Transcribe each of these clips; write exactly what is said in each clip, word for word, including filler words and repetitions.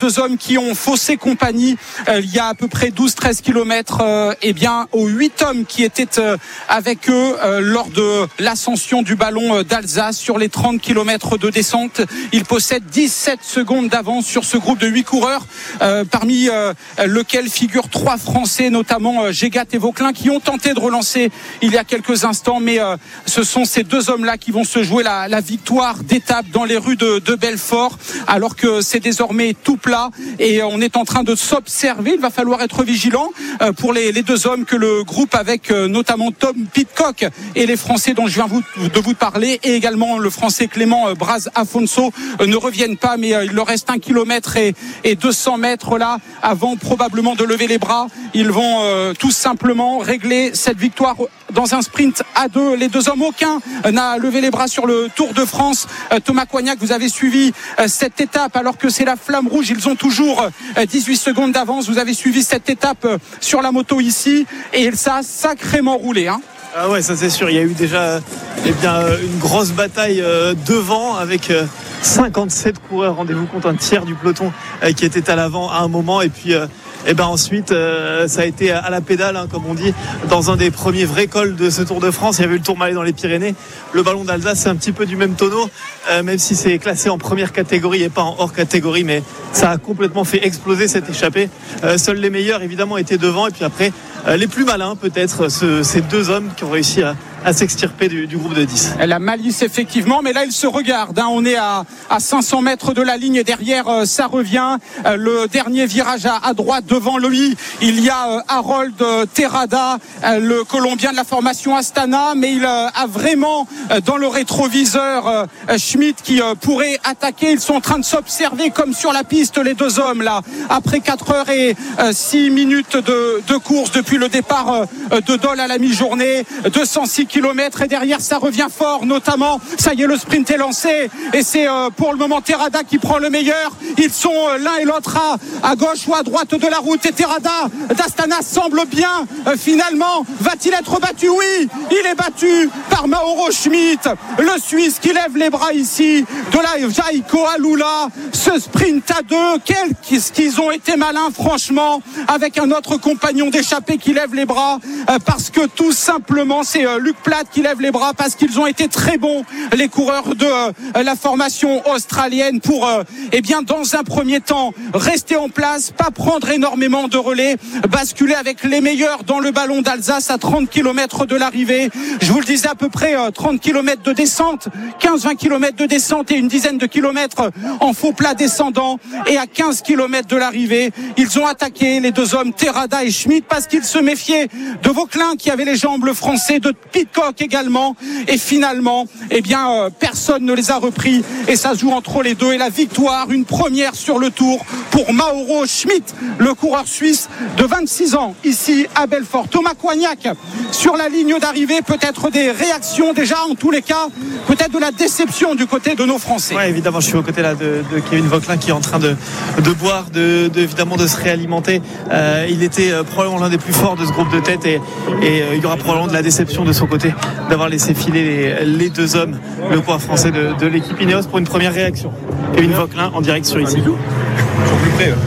deux hommes qui ont faussé compagnie euh, il y a à peu près douze treize kilomètres euh, eh bien aux huit hommes qui étaient euh, avec eux euh, lors de l'ascension du ballon d'Alsace sur les trente kilomètres de descente. Ils possèdent dix-sept secondes d'avance sur ce groupe de huit coureurs euh, parmi euh, lequel figurent trois Français, notamment euh, Gégat et Vauquelin, qui ont tenté de relancer il y a quelques instants, mais euh, ce sont ces deux hommes-là qui vont se jouer la, la victoire d'étape dans les rues de, de Belfort, alors que c'est désormais tout plat et on est en train de s'observer. Il va falloir être vigilant euh, pour les, les deux hommes que le groupe avec euh, notamment Tom Pidcock et les Français dont je viens vous, de vous parler, et également le Français Clément euh, Braz Afonso euh, ne reviennent pas, mais euh, il leur reste un kilomètre et, et deux cents mètres là avant probablement de lever les bras. Ils vont euh, tout simplement régler cette victoire dans un sprint à deux. Les deux hommes, aucun n'a levé les bras sur le Tour de France. euh, Thomas Coignac, vous avez suivi euh, cette étape alors que c'est la flamme rouge, ils ont toujours euh, dix-huit secondes d'avance. Vous avez suivi cette étape euh, sur la moto ici et ça a sacrément roulé, hein. Ah ouais, ça c'est sûr, il y a eu déjà eh bien, une grosse bataille euh, devant avec euh, cinquante-sept coureurs, rendez-vous compte, un tiers du peloton euh, qui était à l'avant à un moment, et puis euh, et ben ensuite euh, ça a été à la pédale, hein, comme on dit, dans un des premiers vrais cols de ce Tour de France. Il y avait eu le Tourmalet dans les Pyrénées, le ballon d'Alsace c'est un petit peu du même tonneau, euh, même si c'est classé en première catégorie et pas en hors catégorie, mais ça a complètement fait exploser cette échappée. Euh, seuls les meilleurs évidemment étaient devant, et puis après euh, les plus malins peut-être, ce, ces deux hommes qui ont réussi à, à s'extirper du, du groupe de dix. La malice effectivement, mais là ils se regardent, hein. On est à, à cinq cents mètres de la ligne et derrière euh, ça revient, euh, le dernier virage à, à droite. Devant lui il y a euh, Harold euh, Terrada, euh, le Colombien de la formation Astana, mais il euh, a vraiment euh, dans le rétroviseur euh, Schmidt qui euh, pourrait attaquer. Ils sont en train de s'observer comme sur la piste, les deux hommes là, après quatre heures et six minutes de, de course depuis le départ euh, de Dole à la mi-journée, deux cent six kilomètres, et derrière ça revient fort, notamment ça y est, le sprint est lancé et c'est euh, pour le moment Terrada qui prend le meilleur. Ils sont euh, l'un et l'autre à, à gauche ou à droite de la route, et Terrada d'Astana semble bien euh, finalement. Va-t-il être battu? Oui, il est battu par Mauro Schmidt, le Suisse qui lève les bras ici de la Jaiko Alula. Ce sprint à deux, quels qu'ils ont été malins franchement, avec un autre compagnon d'échappée qui lève les bras, euh, parce que tout simplement c'est euh, Luc Platt qui lève les bras, parce qu'ils ont été très bons les coureurs de euh, la formation australienne pour euh, eh bien dans un premier temps rester en place, pas prendre énormément de relais, basculer avec les meilleurs dans le ballon d'Alsace à trente kilomètres de l'arrivée. Je vous le disais, à peu près euh, trente kilomètres de descente, quinze vingt kilomètres de descente et une dizaine de kilomètres en faux plat descendant, et à quinze kilomètres de l'arrivée ils ont attaqué, les deux hommes Terrada et Schmidt, parce qu'ils se méfiaient de Vauquelin qui avait les jambes, le français, de Pidcock également, et finalement eh bien euh, personne ne les a repris et ça se joue entre les deux, et la victoire, une première sur le Tour pour Mauro Schmidt, le coureur suisse de vingt-six ans ici à Belfort. Thomas Coignac sur la ligne d'arrivée, peut-être des réactions déjà, en tous les cas peut-être de la déception du côté de nos Français. Ouais, évidemment, je suis aux côtés là de, de Kevin Vauquelin qui est en train de, de boire, de, de évidemment de se réalimenter. Euh, il était euh, probablement l'un des plus forts de ce groupe de tête, et, et euh, il y aura probablement de la déception de son côté d'avoir laissé filer les, les deux hommes, le coureur français de, de l'équipe Ineos, pour une première réaction. Kevin Vauquelin en direct sur ici. Toujours plus près.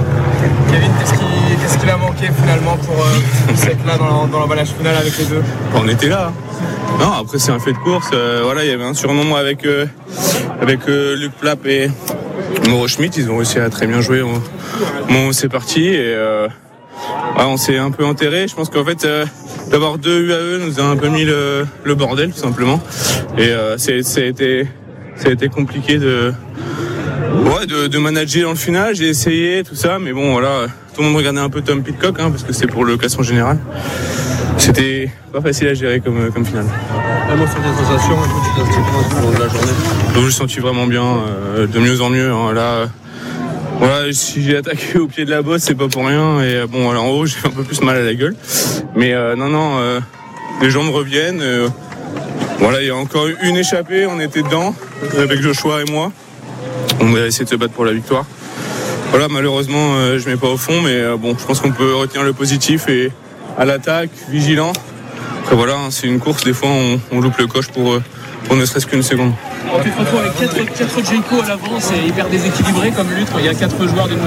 Kevin, qu'est-ce qui, qu'est-ce qu'il a manqué finalement pour euh, être là dans, dans l'emballage final avec les deux? On était là. Non, après c'est un fait de course. Euh, voilà, il y avait un surnom avec euh, avec euh, Luc Plapp et Mauro Schmidt. Ils ont réussi à très bien jouer. On, bon, c'est parti et euh, ouais, on s'est un peu enterré. Je pense qu'en fait euh, d'avoir deux U A E nous a un peu mis le, le bordel tout simplement. Et euh, c'est, ça a été ça a été compliqué de Ouais, de, de manager dans le final. J'ai essayé tout ça, mais bon voilà, tout le monde regardait un peu Tom Pidcock, hein, parce que c'est pour le classement général. C'était pas facile à gérer comme, comme finale. Un mot sur tes sensations, un peu tu t'es senti au long de la journée? Donc je me suis senti vraiment bien, euh, de mieux en mieux. Hein. Là, euh, voilà, si j'ai attaqué au pied de la bosse, c'est pas pour rien. Et bon, voilà, en haut, j'ai un peu plus mal à la gueule. Mais euh, non, non, euh, les jambes reviennent. Euh, voilà, il y a encore une échappée, on était dedans, avec Joshua et moi. On va essayer de se battre pour la victoire. Voilà, malheureusement, euh, je mets pas au fond, mais euh, bon, je pense qu'on peut retenir le positif et à l'attaque, vigilant. Après, voilà, hein, c'est une course, des fois, on, on loupe le coche pour, euh, pour ne serait-ce qu'une seconde. Tu te retrouves avec quatre Jayco à l'avant, c'est hyper déséquilibré comme lutte. Il y a quatre joueurs d'une